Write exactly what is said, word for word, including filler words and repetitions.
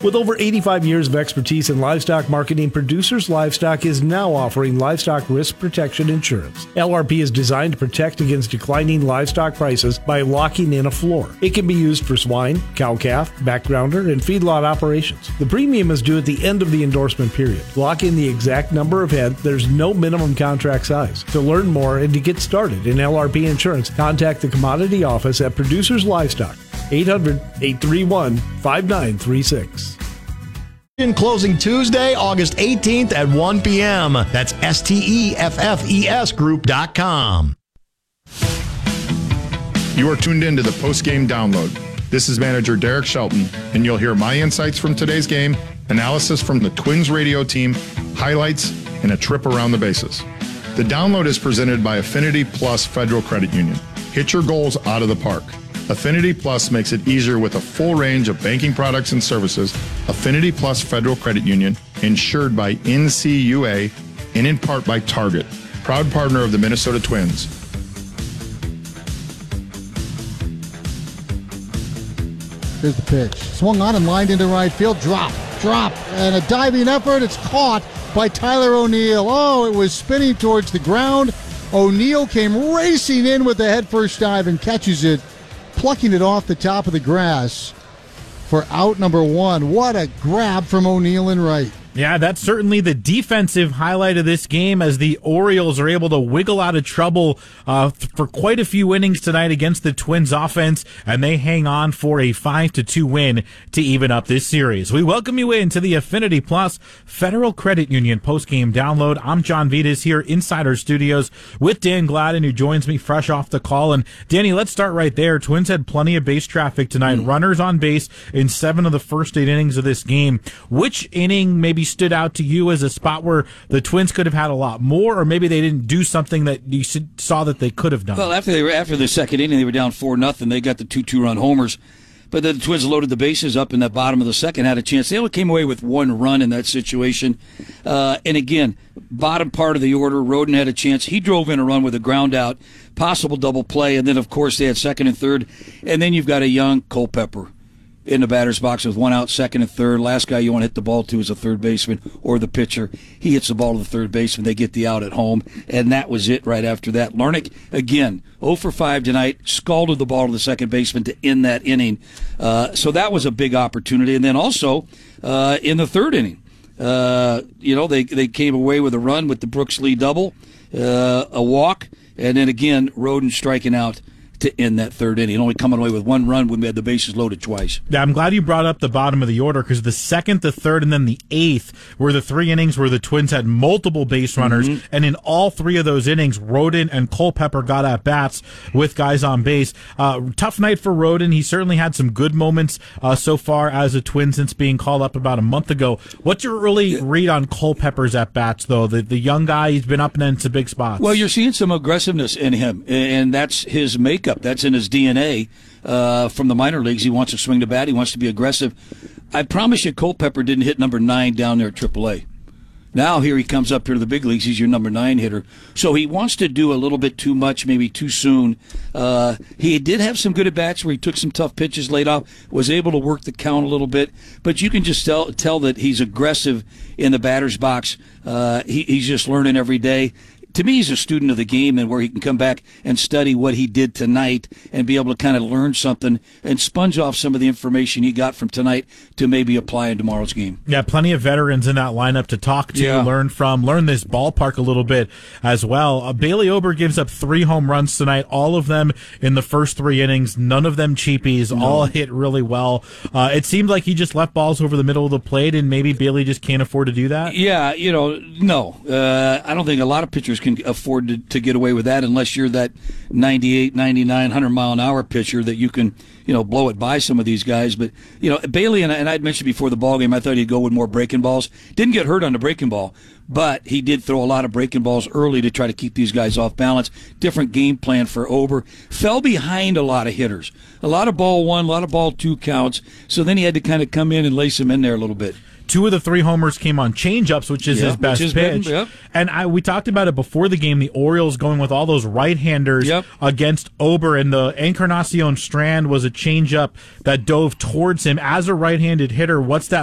With over eighty-five years of expertise in livestock marketing, Producers Livestock is now offering livestock risk protection insurance. L R P is designed to protect against declining livestock prices by locking in a floor. It can be used for swine, cow-calf, backgrounder, and feedlot operations. The premium is due at the end of the endorsement period. Lock in the exact number of head. There's no minimum contract size. To learn more and to get started in L R P insurance, contact the Commodity Office at Producers Livestock, eight hundred, eight three one, five nine three six. Closing Tuesday, August eighteenth at one p.m. That's S T E F F E S group dot com. You are tuned in to the post-game download. This is manager Derek Shelton, and you'll hear my insights from today's game, analysis from the Twins radio team, highlights, and a trip around the bases. The download is presented by Affinity Plus Federal Credit Union. Hit your goals out of the park. Affinity Plus makes it easier with a full range of banking products and services. Affinity Plus Federal Credit Union, insured by N C U A and in part by Target, proud partner of the Minnesota Twins. Here's the pitch. Swung on and lined into right field. Drop, drop, and a diving effort. It's caught by Tyler O'Neill. Oh, it was spinning towards the ground. O'Neill came racing in with the head first dive and catches it, plucking it off the top of the grass for out number one. What a grab from O'Neill in right. Yeah, that's certainly the defensive highlight of this game, as the Orioles are able to wiggle out of trouble uh, for quite a few innings tonight against the Twins offense, and they hang on for a five to two win to even up this series. We welcome you into the Affinity Plus Federal Credit Union postgame download. I'm John Vitas here inside our studios with Dan Gladden, who joins me fresh off the call. And Danny, let's start right there. Twins had plenty of base traffic tonight, mm. runners on base in seven of the first eight innings of this game. Which inning maybe stood out to you as a spot where the Twins could have had a lot more, or maybe they didn't do something that you saw that they could have done? Well, after they were after the second inning, they were down four nothing. They got the two two run homers, but then the Twins loaded the bases up in that bottom of the second, had a chance. They only came away with one run in that situation. Uh, and again, bottom part of the order, Rodin had a chance. He drove in a run with a ground out, possible double play, and then of course they had second and third, and then you've got a young Culpepper in the batter's box with one out, second and third. Last guy you want to hit the ball to is a third baseman or the pitcher. He hits the ball to the third baseman. They get the out at home, and that was it right after that. Larnach, again, oh for five tonight, scalded the ball to the second baseman to end that inning. Uh, so that was a big opportunity. And then also uh, in the third inning, uh, you know, they, they came away with a run with the Brooks Lee double, uh, a walk, and then again, Rodin striking out to end that third inning, only coming away with one run when we had the bases loaded twice. Yeah, I'm glad you brought up the bottom of the order, because the second, the third, and then the eighth were the three innings where the Twins had multiple base runners, mm-hmm. and in all three of those innings, Rodin and Culpepper got at bats with guys on base. Uh, tough night for Rodin. He certainly had some good moments uh, so far as a Twin since being called up about a month ago. What's your early read on Culpepper's at bats, though? The the young guy, he's been up and into big spots. Well, you're seeing some aggressiveness in him, and that's his makeup. That's in his D N A uh, from the minor leagues. He wants to swing the bat. He wants to be aggressive. I promise you, Culpepper didn't hit number nine down there at triple A. Now here he comes up here to the big leagues. He's your number nine hitter. So he wants to do a little bit too much, maybe too soon. Uh, he did have some good at-bats where he took some tough pitches laid off, was able to work the count a little bit. But you can just tell, tell that he's aggressive in the batter's box. Uh, he, he's just learning every day. To me, he's a student of the game, and where he can come back and study what he did tonight and be able to kind of learn something and sponge off some of the information he got from tonight to maybe apply in tomorrow's game. Yeah, plenty of veterans in that lineup to talk to, yeah. learn from, learn this ballpark a little bit as well. Uh, Bailey Ober gives up three home runs tonight, all of them in the first three innings, none of them cheapies, no. all hit really well. Uh, it seemed like he just left balls over the middle of the plate, and maybe Bailey just can't afford to do that? Yeah, you know, no. Uh, I don't think a lot of pitchers can afford to, to get away with that unless you're that ninety-eight, ninety-nine, one hundred mile an hour pitcher that you can, you know, blow it by some of these guys. But, you know, Bailey, and, and I'd mentioned before the ball game, I thought he'd go with more breaking balls. Didn't get hurt on the breaking ball, but he did throw a lot of breaking balls early to try to keep these guys off balance. Different game plan for Ober. Fell behind a lot of hitters. A lot of ball one, a lot of ball two counts. So then he had to kind of come in and lace him in there a little bit. Two of the three homers came on changeups, which is yeah, his best is pitch. Been, yep. And I, we talked about it before the game, the Orioles going with all those right-handers yep. against Ober, and the Encarnacion Strand was a changeup that dove towards him. As a right-handed hitter, what's that